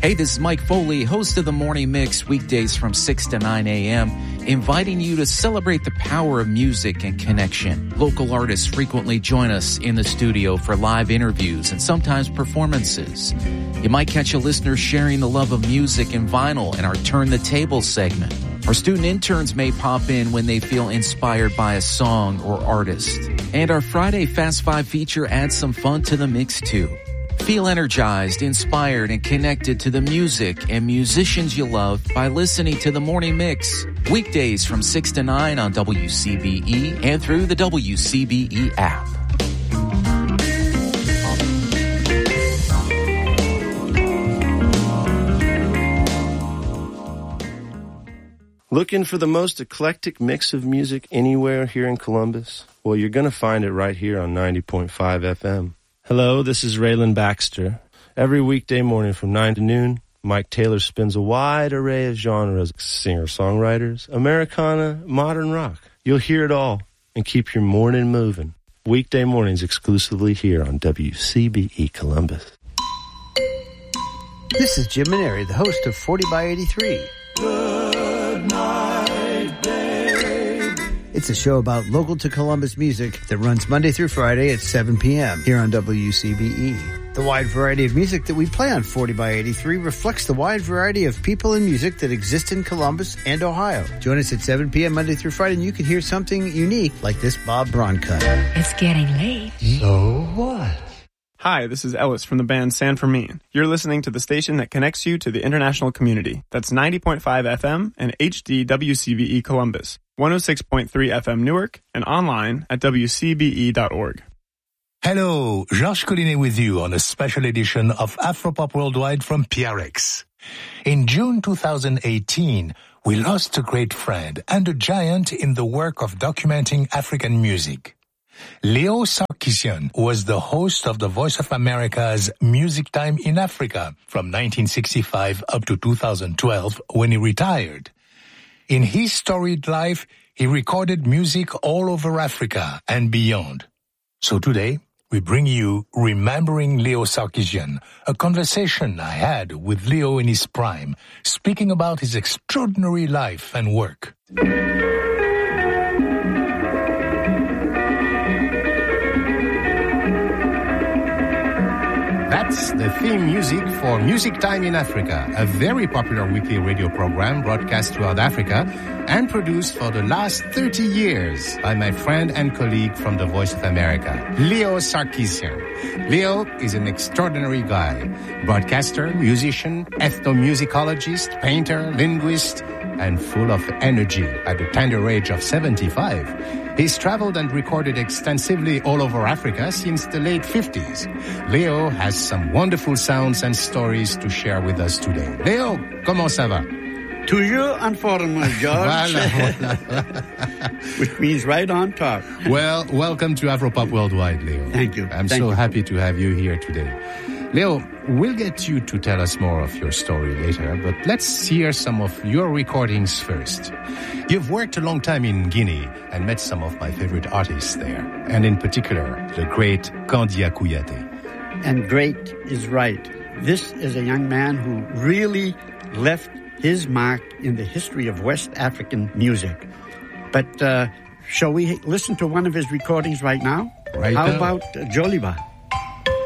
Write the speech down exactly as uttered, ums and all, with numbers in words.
Hey, this is Mike Foley, host of the Morning Mix, weekdays from six to nine a.m., inviting you to celebrate the power of music and connection. Local artists frequently join us in the studio for live interviews and sometimes performances. You might catch a listener sharing the love of music and vinyl in our Turn the Table segment. Our student interns may pop in when they feel inspired by a song or artist. And our Friday Fast Five feature adds some fun to the mix, too. Feel energized, inspired, and connected to the music and musicians you love by listening to The Morning Mix. Weekdays from six to nine on W C B E and through the W C B E app. Looking for the most eclectic mix of music anywhere here in Columbus? Well, you're going to find it right here on ninety point five F M. Hello, this is Raylan Baxter. Every weekday morning from nine to noon, Mike Taylor spins a wide array of genres, singer-songwriters, Americana, modern rock. You'll hear it all and keep your morning moving. Weekday mornings exclusively here on W C B E Columbus. This is Jim Maneri, the host of forty by eighty-three. Good night, babe. It's a show about local to Columbus music that runs Monday through Friday at seven p.m. here on W C B E. The wide variety of music that we play on forty by eighty-three reflects the wide variety of people and music that exist in Columbus and Ohio. Join us at seven p.m. Monday through Friday and you can hear something unique like this Bob Braun cut. It's getting late. So what? Hi, this is Ellis from the band San Fermin. You're listening to the station that connects you to the international community. That's ninety point five F M and H D W C B E Columbus, one oh six point three F M Newark, and online at W C B E dot org. Hello, Georges Collinet with you on a special edition of Afropop Worldwide from P R X. In June two thousand eighteen, we lost a great friend and a giant in the work of documenting African music. Leo Sarkisian was the host of the Voice of America's Music Time in Africa from nineteen sixty-five up to two thousand twelve when he retired. In his storied life, he recorded music all over Africa and beyond. So today, we bring you Remembering Leo Sarkisian, a conversation I had with Leo in his prime, speaking about his extraordinary life and work. That's the theme music for Music Time in Africa, a very popular weekly radio program broadcast throughout Africa and produced for the last thirty years by my friend and colleague from the Voice of America, Leo Sarkisian. Leo is an extraordinary guy, broadcaster, musician, ethnomusicologist, painter, linguist, and full of energy at the tender age of seventy-five. He's traveled and recorded extensively all over Africa since the late fifties. Leo has some wonderful sounds and stories to share with us today. Leo, comment ça va? Toujours en forme, George. Voilà, voilà. Which means right on top. Well, welcome to Afropop Worldwide, Leo. Thank you. I'm Thank so you. happy to have you here today. Leo, we'll get you to tell us more of your story later, but let's hear some of your recordings first. You've worked a long time in Guinea and met some of my favorite artists there, and in particular, the great Kandia Kouyaté. And great is right. This is a young man who really left his mark in the history of West African music. But uh, shall we listen to one of his recordings right now? Right How now. about uh, Joliba?